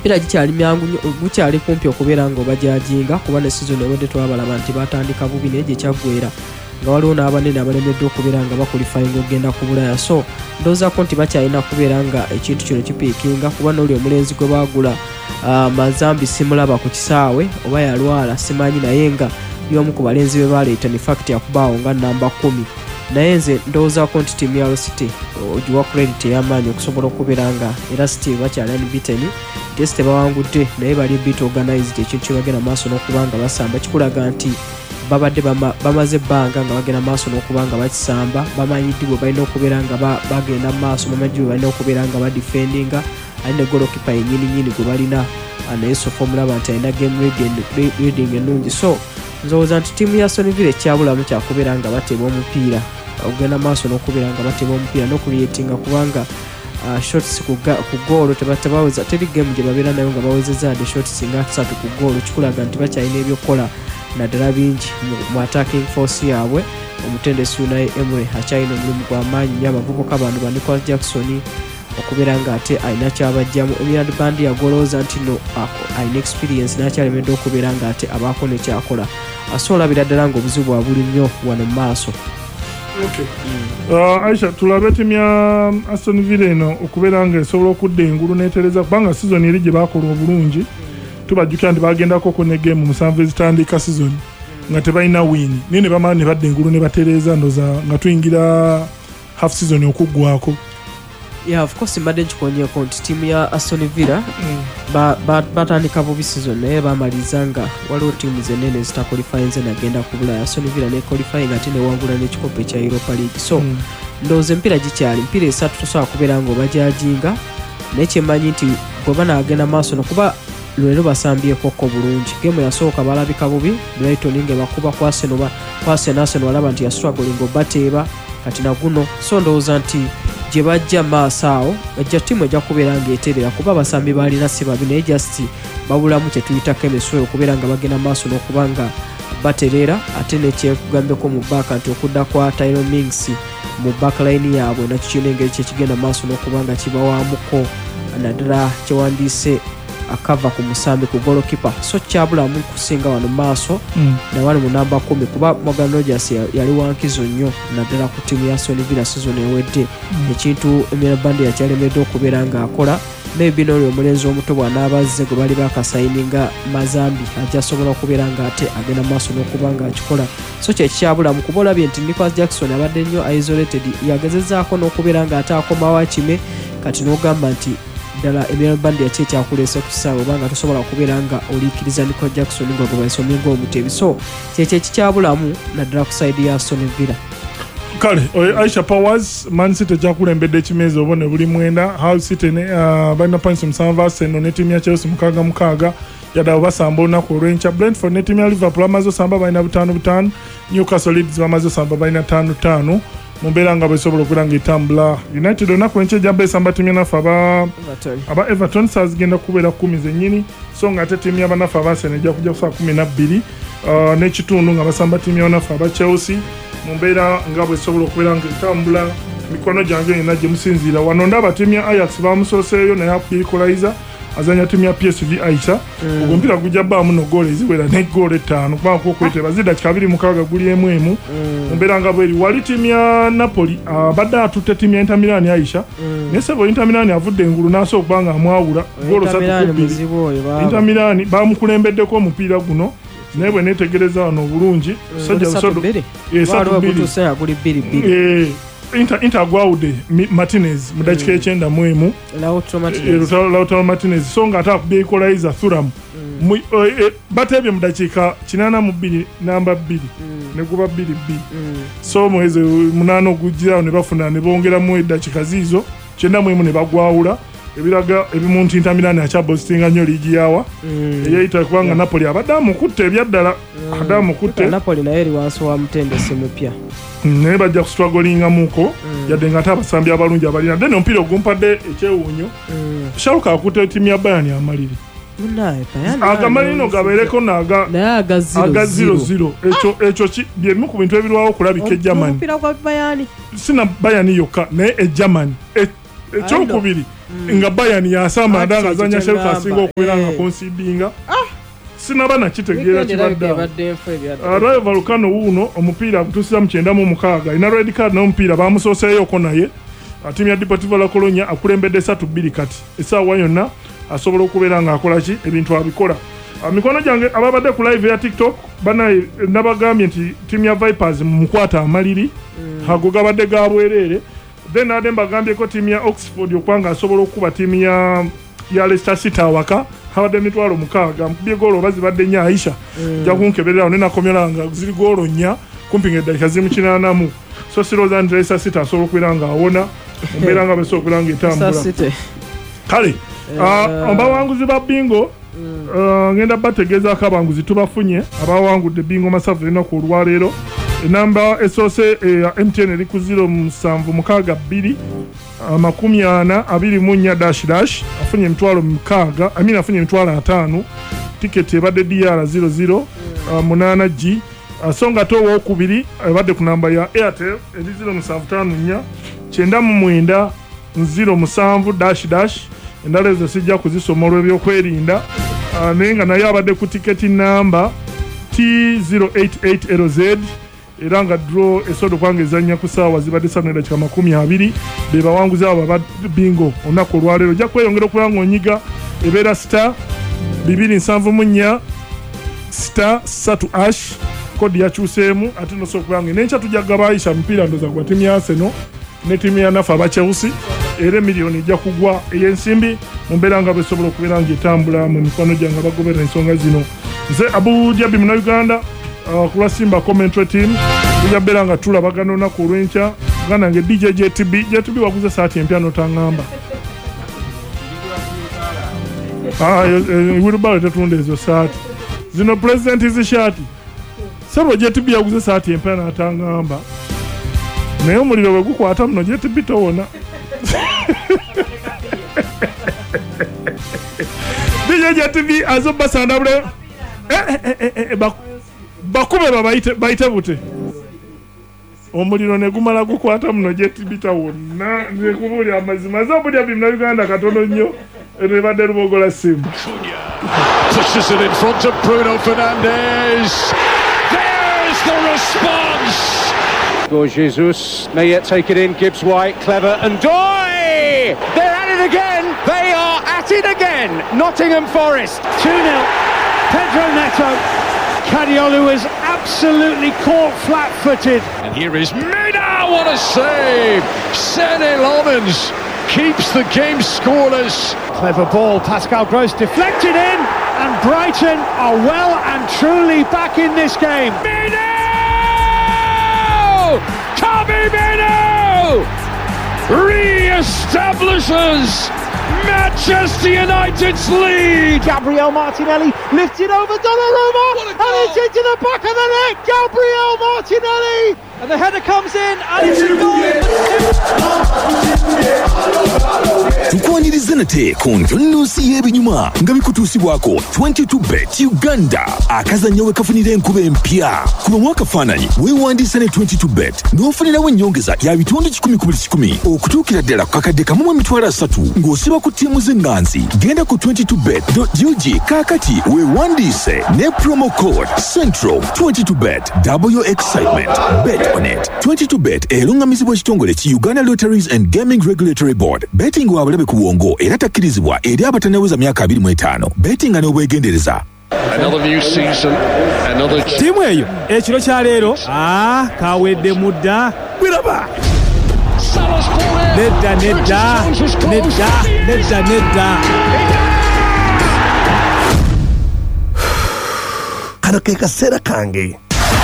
mpira gikyali myangu gukyali kumpi okubeera nga obajajinga kuba ne season ewedde twabalaba nti batandika bubi naye gye kyaggweera nga waliwo n'abanene abalemedde okubeera nga bakulifayinga okugenda ku Bulaya. So ndowoozaako nti bakyalina kubeera nga ekintu kino kipiikinga kuba n'oli omulenzi gwe baagula Mazambi simulaba ku kisaawe oba yalwala simanyi, naye nga y'omu ku balenzi be baleeta ne fact yakubaawo nga namba 10. Naye nze ndowoozaako nti ttiimu ya City ogiwa credit ey'amaanyi okusobola okubeera nga era City bakyali unbeaten. Test tebawangudde naye bali bit organized, ekintu kye bagenda maaso n'okuba nga basamba kikulaga nti babadde bamaze ebbanga nga bagenda maaso n'okuba nga bakisamba. Bamanyiddwa bwe balina okubeera nga bagenda maaso, bamanyiddwa bwe balina okubeera nga badefendinga. Ali ne golokipa yennyini gwe balina naye sofa omulaba nti alina game reading ennungi. So nzowooza nti ttiimu ya Aston Villa ekyabulamu kyakubeera nga bateba omupiira, okugenda maaso n'okubeera nga bateba omupiira n'okuliyetinga kubanga shots ku goolo tebaweza, teri game gye babeera nayo nga bawezezza de shots nga 3 ku goolo. Kikulaga nti bakyalina ebyokukola naddala bingi mu attacking force yaabwe. Omutendesi Unai Emery akyalina omulimu gw'amaanyi nnyo. Abavubuka bano ba Nicholas Jackson okubeera nga ate alina kyabajjamu. Emirad Bandi yagolooza nti no alina experience n'akyalemedde okubeera nga ate abaako nekyakola. Asoolabira ddala ng'obuzibu bwabuli nnyo wano mu maaso. Aisha, tulabe ttiimu ya Aston Villa eno okubeera nga esobola okudda engulu n'etereza kubanga season eri gye baakola obulungi. Tubajjukira nti bagendako ne game musanvu ezitandika season nga tebalina win naye ne bamala ne badda engulu ne batereeza ndoza nga tuyingira half season okuggwako. Yeah, of course mbadde nkikonyeko nti ttiimu ya Aston Villa batandika bubi season naye bamaliza nga waliwo ttiimu zennene ezitakwalifayinze nagenda ku Bulaya. Aston Villa ne qualifying ate newangula n'ekikopo ekya Europa League. So ndowooza empiira gikyali mpira esatu tosobola kubeera nga obajajinga, naye kyemmanyi nti bwe banaagenda maaso nokuba lwero basambyekoko bulungi. Gemu yasooka balabika bubi, Brighton nga bakuba ku Arsenal walaba nti yastruggling obateeba kati naguno. So ndowooza nti gye bajja maaso awo bajja ttiimu ejja kubeera ng'eterera kuba abasambi balina si babi naye just babulamu kye tuyita chemistry okubeera nga bagenda maaso n'okuba nga baterera. Ate nekyekugambeko mu baaka nti okudda kwa Tyrone Mings mu backline yaabwe nakyo kirina engeri kyekigenda maaso n'okuba nga kibawaamuko naddala kyewandiise akava ku musambi ku golokipa. So kyabulamu kusinga wano maaso na wano mu namba 10 kuba Morgan Rogers yali wankizo nnyo naddala ku ttiimu ya Aston Villa season ewedde. Ekintu Emira Bandi yakyalemedde okubeera nga akola maybe n'oli omulenzi omuto bw'anaabazze gwe bali bakasayininga Mazambi ajja asobola okubeera nga ate agenda maaso n'okuba nga akikola. So kyekyabulamu kuba olabye nti Nicholas Jackson abadde nnyo isolated, yagezezzaako n'okubeera nga ate akomawo akime kati n'ogamba nti ddala Emira Bandi yakye kyakuleese ku kisaawe obanga tosobola okubeera nga oliikiriza Nicholas Jackson nga gwe basomye ng'omutebi. So kyekyo ekikyabulamu naddala ku side ya Aston Villa. Kale Aisha Powers Man City gyakulembedde ekimeezi obone buli mwenda. Hull City balina points 7, Arsenal ne ttiimu ya Chelsea 6 yaddawo basamba olunaku olw'enkya. Brentford ne ttiimu ya Liverpool bamaze osamba balina 5-5. Newcastle Leeds bamaze osamba balina 5-5 mu mbeera nga bwesobola okubeera nga etambula. United olunaku lw'enkya ejjamba esamba ttiimu yanafu aba Everton saa zigenda kubeera 10 zennyini, so nga ate ttiimu y'abanafu aba Arsenal ejja kujja kusaa 12 n'ekitundu nga basamba ttiimu y'abanafu aba Chelsea mu mbeera nga bwesobola okubeera nga etambula. Mikono gyange yonna gye musinziira wano ndaba ttiimu ya Ajax bamusooseeyo naye akuyikolayiza azanya ttiimu ya PSV Aisha. Ogwo mpira gujja bbaamu no goolo eziwera ne goolo 5 kubanga kwokweteba zidakika 26 guli emu mu mbeera nga bweri. Wali ttiimu ya Napoli badde atutte ttiimu ya Inter Milan Aisha naye sebo Inter Milan avudde engulu n'asooka okuba nga amwawula goolo 3-2. Inter Milan bamukulembeddeko omupiira guno naye bwe neetegereza wano obulungi sajja busodo 3-2 Inter gwawudde Martinez mu dakika ekyenda mu emu Lautaro Martinez so nga ate akubye equalizer Thuram bateebye mu dakiika 82 namba 2 ne guba 2-2 so mwezi 8 ogujjirawo ne bafuna ne bongeramu eddakiika ziizo 9 ne bagwawula ebiraga ebimu nti Inter Milan akyabositinga nnyo liigi yawa eyayita kubanga Napoli abadde amukutte ebyaddala Napoli naye eri wansi wa mutendesi mupya naye bajja kustruggolingamuko yadde nga ate abasambi abalungi abalina then omupiira ogumpadde ekyewuunyo Shaluka akutte ttiimu ya Bayern amaliri agamalino gabeereko naga 0-0 ekyo byemu ku bintu ebirwawo okulabika e Germany sina Bayern yokka naye e Germany ekyokubiri nga Bayern yasamba adanga azanya Chelsea asinga okubeera nga concedinga sinaba nakitegeera kibadde Rayo Vallecano wuuno omupiira agutuusiza mu 96 ina red card n'omupiira bamusooseeyoko naye tiimu ya Deportivo La Colonia akulembedde 3-2 kati essaawa yonna asobola okubeera ng'akola ki ebintu abikola mikono gyange ababadde ku live ya TikTok banaye nabagambye nti tiimu ya Vipers mu mukwata amaliri ago gabadde ga bwereere then ade mbagambyeko tiimu ya Oxford okwanga asobola okuba tiimu ya Leicester City awaka habadde emitwalo 6 mukubye goolo bazibadde nya Aisha ja kunkebererawo nenakomera nga ziri goolo 4 kumpi ng'eddakiika zimu 80 so siroza nti Leicester City asobola okubeera nga awona ombeera nga besobola okubeera nga etambula kale abawanguzi ba bingo ngenda bategezaako abawanguzi tubafunye abawangudde bingo masavu enaku olwaleero enamba esoose ya MTN eri ku 0762 4024 afunye emitwalo 6 afunye emitwalo 5 tiketi ebadde DR 00 8G songa to wokubiri ebadde ku namba ya Airtel eri 0754 99 07 endala ezo sijja kuzisoma olw'ebyokwerinda naye nga naye abadde ku tiketi namba T088LZ era nga draw esodo kwanga ezanya ku ssaawa zibadde 7:20 be bawanguzi abo aba bingo olunaku olwaleero ojja kweyongera okuba ng'onyiga ebeera star 274 star 3 kodi yakyuseemu ate nosobola okuba nga n'enkya tujja kugaba Aisha mupiira ndoza gwa tiimu ya Arsenal ne tiimu ya nafa aba Chelsea era miliyoni ejja kugwa ey'ensimbi mu mbeera nga besobola okubeera ng'etambula mu mikono gyange abagobera ensonga zino nze Abu Dhabi muna Uganda ku lwa Simba commentary team tujja beera nga tulabagana olunaku olw'enkya gana nge DJ JTB waguze saati empya n'otaŋŋamba Wilbaro tetunda ezo saati zino president zishaati sebo JTB yaguze saati empya n'ataŋŋamba naye omuliro bwe gukwata muno JTB towona DJ JTB azobasandabule bakube bayite bute omuliro ne gumala gukwata muno JTB tawona nekubuulira amazima zobulya bimna Uganda katono nnyo ebadde lubogola Simba pushes it in front of Bruno Fernandes. There's the response. Jesus may yet take it in. Gibbs White, clever, and Doy! They're at it again. They are at it again. Nottingham Forest 2-0. Pedro Neto. Cadiolu is absolutely caught flat-footed. And here is Mina. What a save! Sene Lomans keeps the game scoreless. Clever ball. Pascal Gross deflected in, and Brighton are well and truly back in this game. Mina! Tommy Mino re-establishes Manchester United's lead. Gabriel Martinelli lifted over Donnarumma and it's into the back of the net. Gabriel Martinelli and the header comes in and it's a goal. Tukwaniriza nate ku nnusi y'ebinyuma nga bikutuusibwako 22bet Uganda akazannyo we kafunira enkuba empya kuba mwakafaananyi weewandiisa ne 22bet n'ofunirawo ennyongeza ya bitundu 10 okutuukira ddala ku kakadde kamu mu mitwalo 3 ng'osiba ku ttiimu z'enganzi. Genda ku 22bet.gg kaakati weewandiise ne promo code Central. 22bet, double your excitement. Bet on it. 22bet erungamizibwa ekitongole ki Uganda Lotteries and Gaming Regulatory Board. Betting wa bulabe ku bwongo era takkirizibwa eri abatanaweza myaka 25. Betting n'obwegendereza. Another new season, another timu eyo ekiro kya leero kawedde mudda biraba nedda kano ke kaseera kange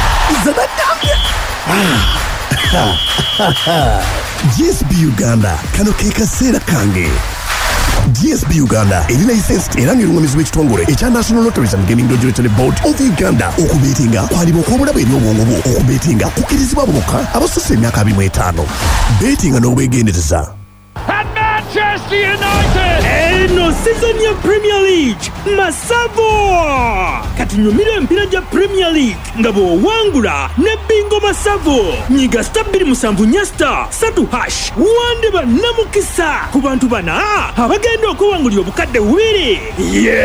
GSB Uganda kano ke kaseera kange. GSB Uganda eri licensed era ng'erungamizibwa ekitongole ekya National Lotteries and Gaming Regulatory Board of Uganda. Okubeetinga kwalibwa okw'obulabe eri obwongo bwo. Okubeetinga kukkirizibwa bokka abasusse emyaka 25. Beetinga n'obwegendereza. and Manchester Manchester United! eno season ya Premier League Masavo kati nyumira empira ja Premier League nga bw'owangula ne bingo Masavo nyiga *2 nyasta 3# wande bannamukisa ku bantu bana abagenda okuwangulira obukadde 2